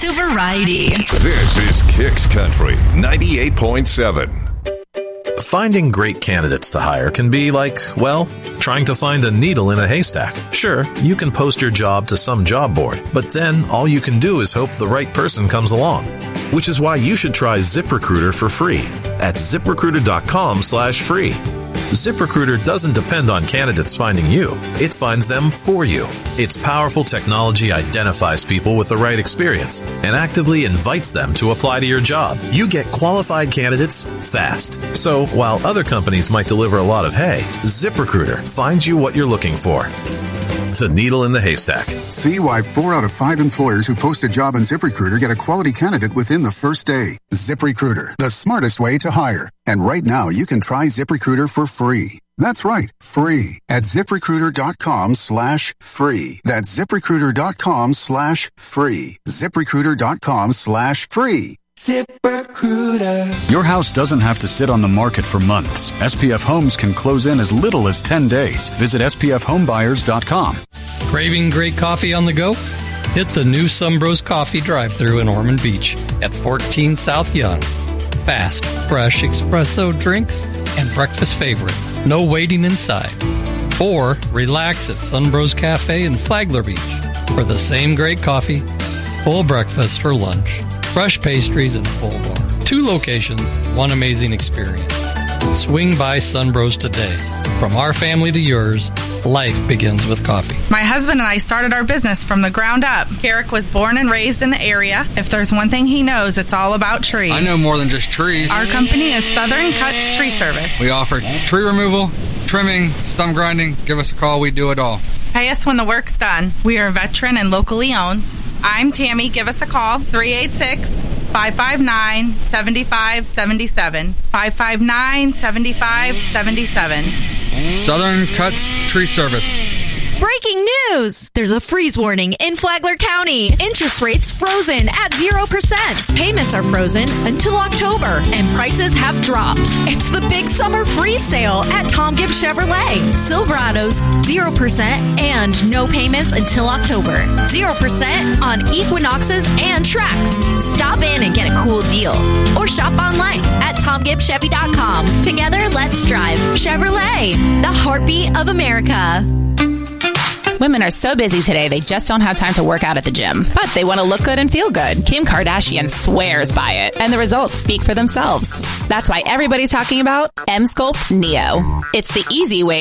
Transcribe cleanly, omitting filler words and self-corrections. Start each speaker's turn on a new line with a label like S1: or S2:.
S1: to Variety.
S2: This is Kicks Country 98.7.
S3: Finding great candidates to hire can be like, well, trying to find a needle in a haystack. Sure, you can post your job to some job board, but then all you can do is hope the right person comes along. Which is why you should try ZipRecruiter for free at ZipRecruiter.com/free. ZipRecruiter doesn't depend on candidates finding you. It finds them for you. Its powerful technology identifies people with the right experience and actively invites them to apply to your job. You get qualified candidates fast. So while other companies might deliver a lot of hay, ZipRecruiter finds you what you're looking for. The needle in the haystack.
S4: See why 4 out of 5 employers who post a job on ZipRecruiter get a quality candidate within the first day. ZipRecruiter, the smartest way to hire. And right now, you can try ZipRecruiter for free. That's right, free at ZipRecruiter.com/free. That's ZipRecruiter.com/free. ZipRecruiter.com/free.
S5: ZipRecruiter. Your house doesn't have to sit on the market for months. SPF Homes can close in as little as 10 days. Visit SPFHomebuyers.com.
S6: Craving great coffee on the go? Hit the new Sunbros Coffee drive-thru in Ormond Beach at 14 South Young. Fast, fresh espresso drinks and breakfast favorites. No waiting inside. Or relax at Sunbros Cafe in Flagler Beach for the same great coffee, full breakfast for lunch, fresh pastries, and full bar. 2 locations, 1 amazing experience. Swing by Sunbros today. From our family to yours, life begins with coffee.
S7: My husband and I started our business from the ground up. Carrick was born and raised in the area. If there's one thing he knows, it's all about trees.
S8: I know more than just trees.
S7: Our company is Southern Cuts Tree Service.
S8: We offer tree removal, trimming, stump grinding. Give us a call. We do it all.
S7: Pay us when the work's done. We are a veteran and locally owned. I'm Tammy. Give us a call, 386-559-7577. 559-7577.
S8: Southern Cuts Tree Service.
S9: Breaking news! There's a freeze warning in Flagler County. Interest rates frozen at 0%. Payments are frozen until October, and prices have dropped. It's the big summer freeze sale at Tom Gibbs Chevrolet. Silverados, 0% and no payments until October. 0% on Equinoxes and Trax. Stop in and get a cool deal. Or shop online at TomGibbsChevy.com. Together, let's drive. Chevrolet, the heartbeat of America.
S10: Women are so busy today, they just don't have time to work out at the gym. But they want to look good and feel good. Kim Kardashian swears by it, and the results speak for themselves. That's why everybody's talking about Emsculpt Neo. It's the easy way